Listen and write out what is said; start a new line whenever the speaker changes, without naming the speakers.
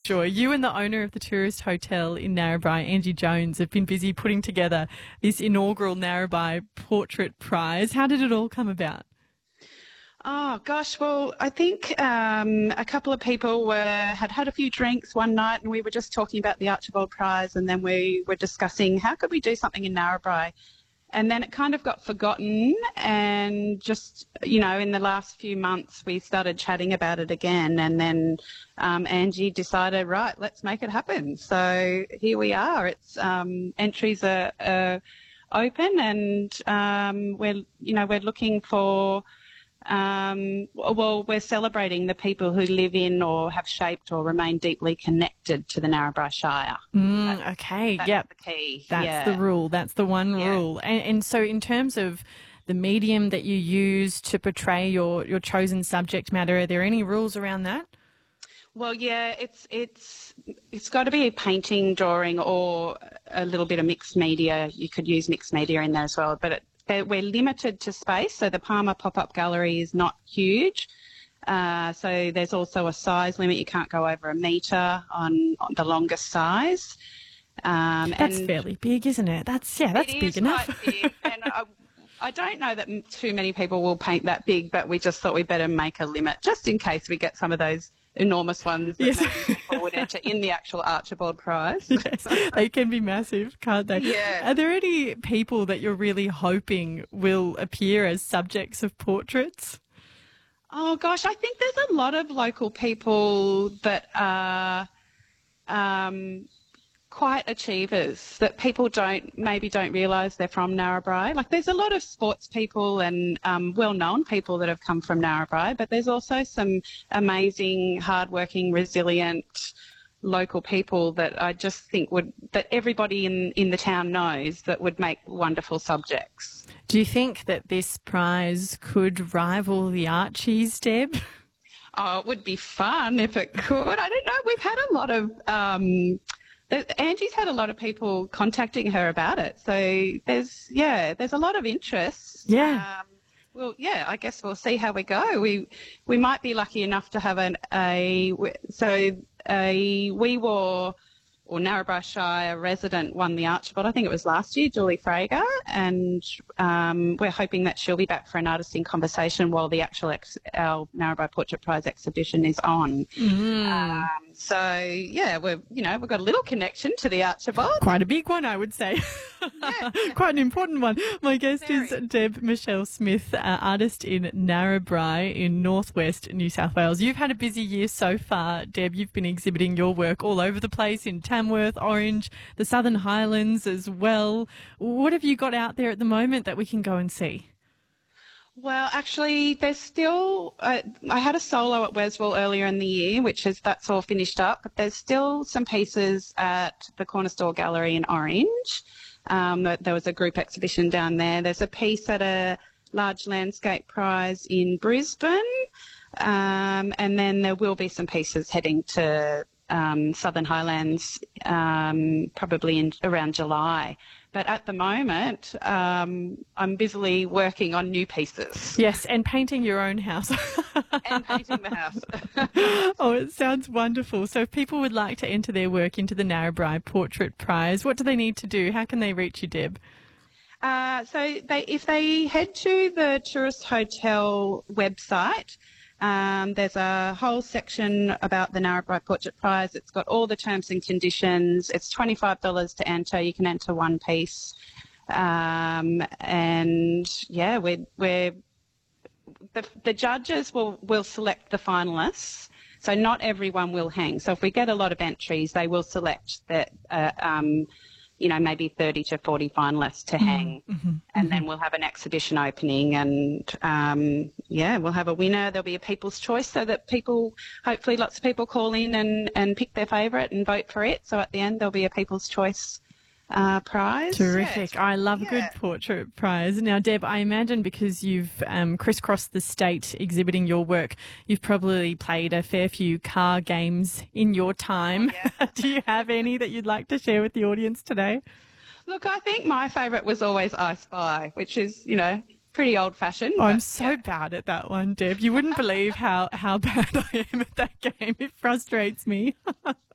joy. You and the owner of the tourist hotel in Narrabri, Angie Jones, have been busy putting together this inaugural Narrabri Portrait Prize. How did it all come about?
Oh gosh, well, I think a couple of people had a few drinks one night, and we were just talking about the Archibald Prize, and then we were discussing how could we do something in Narrabri, and then it kind of got forgotten, and just in the last few months we started chatting about it again, and then Angie decided, right, let's make it happen. So here we are. It's entries are open, and we're looking for. We're celebrating the people who live in or have shaped or remain deeply connected to the Narrabri Shire.
Okay,
that's the key.
That's the rule. That's the one rule. And so in terms of the medium that you use to portray your chosen subject matter, are there any rules around that?
Well, yeah, it's got to be a painting, drawing, or a little bit of mixed media. You could use mixed media in there as well, but we're limited to space, so the Palmer pop-up gallery is not huge. So there's also a size limit. You can't go over a metre on the longest size.
That's fairly big, isn't it? That's big enough.
Quite big, and I don't know that too many people will paint that big, but we just thought we'd better make a limit just in case we get some of those enormous ones that maybe people would enter in the actual Archibald Prize.
Yes, they can be massive, can't they?
Yeah.
Are there any people that you're really hoping will appear as subjects of portraits?
Oh, gosh, I think there's a lot of local people that are quite achievers that people don't realise they're from Narrabri. Like, there's a lot of sports people and well-known people that have come from Narrabri, but there's also some amazing, hardworking, resilient local people that I just think that everybody in the town knows that would make wonderful subjects.
Do you think that this prize could rival the Archies, Deb?
Oh, it would be fun if it could. I don't know. We've had a lot of Angie's had a lot of people contacting her about it, so there's a lot of interest.
Yeah.
I guess we'll see how we go. We might be lucky enough to have a Wee Waa or Narrabri Shire resident won the Archibald. I think it was last year, Julie Frager, and we're hoping that she'll be back for an Artist in Conversation while the actual our Narrabri Portrait Prize exhibition is on. We've got a little connection to the Archibald.
Quite a big one, I would say.
Yeah.
Quite an important one. My guest is Deb Michelle Smith, artist in Narrabri in northwest New South Wales. You've had a busy year so far, Deb. You've been exhibiting your work all over the place in Tamworth, Orange, the Southern Highlands as well. What have you got out there at the moment that we can go and see?
Well, actually, there's still. I had a solo at Weswell earlier in the year, that's all finished up. But there's still some pieces at the Corner Store Gallery in Orange. There was a group exhibition down there. There's a piece at a large landscape prize in Brisbane, and then there will be some pieces heading to Southern Highlands, probably around July. But at the moment, I'm busily working on new pieces.
Yes, and painting your own house.
And painting the house.
Oh, it sounds wonderful. So if people would like to enter their work into the Narrabri Portrait Prize, what do they need to do? How can they reach you, Deb?
If they head to the Tourist Hotel website, there's a whole section about the Narrabri Portrait Prize. It's got all the terms and conditions. It's $25 to enter. You can enter one piece. The judges will select the finalists. So not everyone will hang. So if we get a lot of entries, they will select that maybe 30 to 40 finalists to hang. And then we'll have an exhibition opening and, we'll have a winner. There'll be a People's Choice so that hopefully lots of people call in and pick their favourite and vote for it. So at the end, there'll be a People's Choice prize.
Terrific. I love a good portrait prize. Now, Deb, I imagine because you've crisscrossed the state exhibiting your work, you've probably played a fair few car games in your time. Do you have any that you'd like to share with the audience today?
Look, I think my favourite was always I Spy, which is, pretty old-fashioned.
Oh, I'm so bad at that one, Deb. You wouldn't believe how bad I am at that game. It frustrates me.